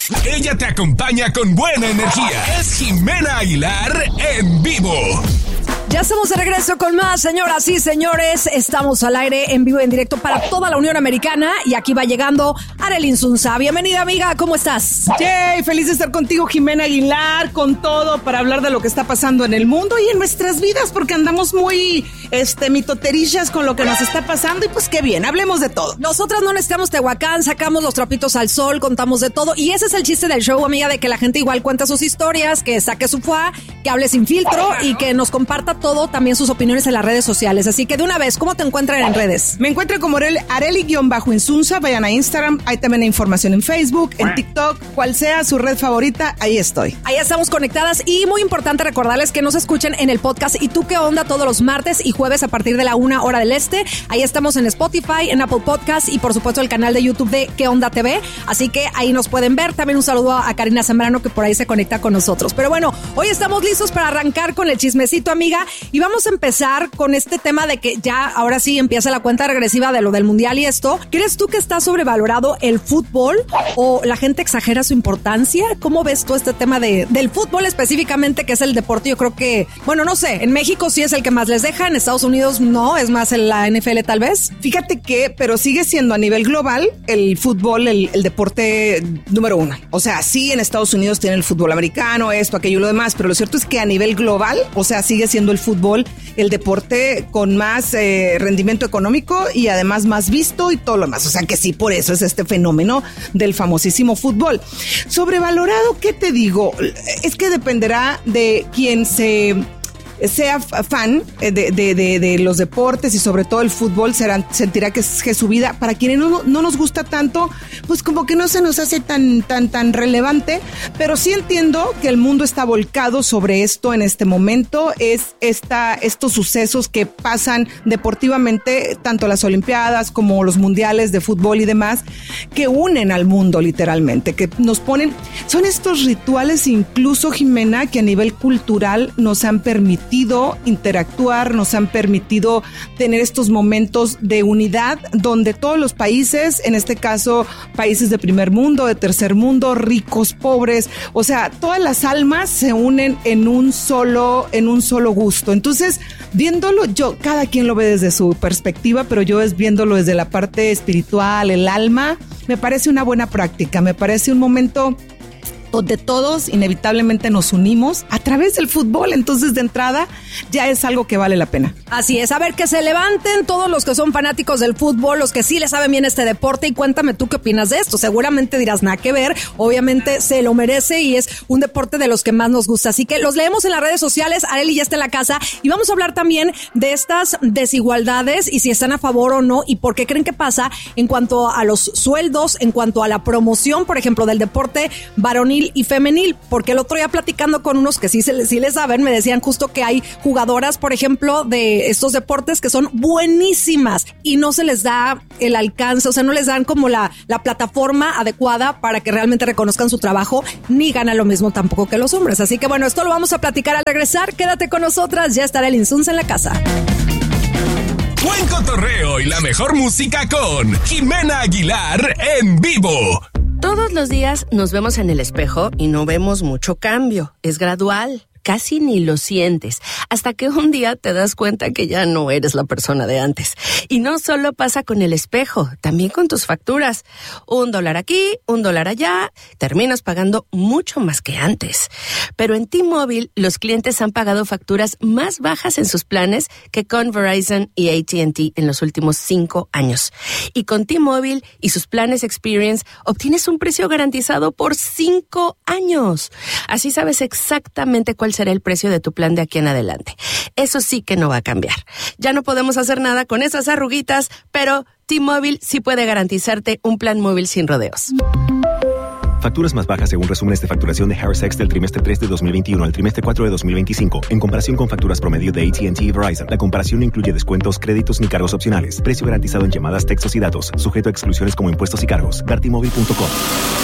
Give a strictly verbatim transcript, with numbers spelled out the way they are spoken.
Ella te acompaña con buena energía. Es Jimena Aguilar en vivo. Ya estamos de regreso con más, señoras y señores. Estamos al aire en vivo y en directo para toda la Unión Americana. Y aquí va llegando Arely Insunza. Bienvenida, amiga. ¿Cómo estás? Yay, feliz de estar contigo, Jimena Aguilar, con todo para hablar de lo que está pasando en el mundo y en nuestras vidas, porque andamos muy este, mitoterillas con lo que nos está pasando. Y pues qué bien, hablemos de todo. Nosotras no necesitamos Tehuacán, sacamos los trapitos al sol, contamos de todo. Y ese es el chiste del show, amiga, de que la gente igual cuenta sus historias, que saque su fuá, que hable sin filtro y que nos comparta todo, también sus opiniones en las redes sociales. Así que de una vez, ¿cómo te encuentran en redes? Me encuentro como Arely-Insunza, vayan a Instagram, hay también información en Facebook, en TikTok, cual sea su red favorita, ahí estoy. Ahí estamos conectadas y muy importante recordarles que nos escuchen en el podcast ¿Y tú qué onda? Todos los martes y jueves a partir de la una hora del este. Ahí estamos en Spotify, en Apple Podcast y por supuesto el canal de YouTube de ¿Qué onda T V? Así que ahí nos pueden ver. También un saludo a Karina Zambrano que por ahí se conecta con nosotros. Pero bueno, hoy estamos listos para arrancar con el chismecito, amiga, y vamos a empezar con este tema de que ya ahora sí empieza la cuenta regresiva de lo del mundial y esto. ¿Crees tú que está sobrevalorado el fútbol o la gente exagera su importancia? ¿Cómo ves tú este tema de, del fútbol específicamente, que es el deporte? Yo creo que, bueno, no sé, en México sí es el que más les deja, en Estados Unidos no, es más en la N F L tal vez. Fíjate que, pero sigue siendo a nivel global el fútbol el, el deporte número uno. O sea, sí, en Estados Unidos tiene el fútbol americano, esto, aquello y lo demás, pero lo cierto es que a nivel global, o sea, sigue siendo el fútbol el deporte con más eh, rendimiento económico y además más visto y todo lo demás. O sea que sí, por eso es este fenómeno del famosísimo fútbol. Sobrevalorado, ¿qué te digo? Es que dependerá de quién se... sea fan de, de, de, de los deportes y sobre todo el fútbol, será, sentirá que es, que es su vida. Para quienes no, no nos gusta tanto, pues como que no se nos hace tan, tan, tan relevante, pero sí entiendo que el mundo está volcado sobre esto en este momento. Es esta, estos sucesos que pasan deportivamente, tanto las Olimpiadas como los mundiales de fútbol y demás, que unen al mundo literalmente, que nos ponen, son estos rituales incluso, Jimena, que a nivel cultural nos han permitido interactuar, nos han permitido tener estos momentos de unidad donde todos los países, en este caso países de primer mundo, de tercer mundo, ricos, pobres, o sea, todas las almas se unen en un solo, en un solo gusto. Entonces, viéndolo yo, cada quien lo ve desde su perspectiva, pero yo es viéndolo desde la parte espiritual, el alma, me parece una buena práctica, me parece un momento donde todos inevitablemente nos unimos a través del fútbol. Entonces, de entrada, ya es algo que vale la pena. Así es, a ver, que se levanten todos los que son fanáticos del fútbol, los que sí le saben bien este deporte, y cuéntame tú qué opinas de esto. Seguramente dirás, nada que ver, obviamente se lo merece y es un deporte de los que más nos gusta. Así que los leemos en las redes sociales, Arely ya está en la casa, y vamos a hablar también de estas desigualdades y si están a favor o no, y por qué creen que pasa en cuanto a los sueldos, en cuanto a la promoción, por ejemplo, del deporte varonil y femenil, porque el otro día platicando con unos que sí, se, sí les saben, me decían justo que hay jugadoras, por ejemplo, de estos deportes que son buenísimas y no se les da el alcance, o sea, no les dan como la, la plataforma adecuada para que realmente reconozcan su trabajo, ni ganan lo mismo tampoco que los hombres. Así que bueno, esto lo vamos a platicar al regresar. Quédate con nosotras, ya estará el Insunza en la casa. Buen cotorreo y la mejor música con Jimena Aguilar en vivo. Todos los días nos vemos en el espejo y no vemos mucho cambio. Es gradual. Casi ni lo sientes, hasta que un día te das cuenta que ya no eres la persona de antes. Y no solo pasa con el espejo, también con tus facturas. Un dólar aquí, un dólar allá, terminas pagando mucho más que antes. Pero en T-Mobile, los clientes han pagado facturas más bajas en sus planes que con Verizon y A T and T en los últimos cinco años. Y con T-Mobile y sus planes Experience, obtienes un precio garantizado por cinco años. Así sabes exactamente cuál será el precio de tu plan de aquí en adelante. Eso sí que no va a cambiar. Ya no podemos hacer nada con esas arruguitas, pero T-Mobile sí puede garantizarte un plan móvil sin rodeos. Facturas más bajas según resúmenes de facturación de Harris X del trimestre tres de dos mil veintiuno al trimestre cuatro de dos mil veinticinco. En comparación con facturas promedio de A T and T y Verizon, la comparación no incluye descuentos, créditos ni cargos opcionales. Precio garantizado en llamadas, textos y datos. Sujeto a exclusiones como impuestos y cargos. Ver T Mobile punto com.